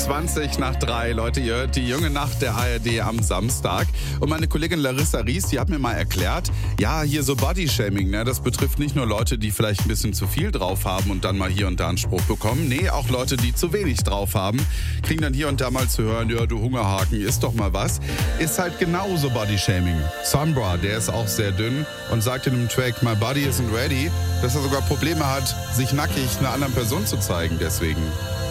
20 nach 3. Leute, ihr hört die junge Nacht der ARD am Samstag. Und meine Kollegin Larissa Ries, die hat mir mal erklärt, ja, hier so Bodyshaming, ne, das betrifft nicht nur Leute, die vielleicht ein bisschen zu viel drauf haben und dann mal hier und da einen Spruch bekommen. Nee, auch Leute, die zu wenig drauf haben, kriegen dann hier und da mal zu hören, ja, du Hungerhaken, isst doch mal was. Ist halt genauso Bodyshaming. Sunbra, der ist auch sehr dünn und sagt in dem Track, My Body isn't ready, dass er sogar Probleme hat, sich nackig einer anderen Person zu zeigen deswegen.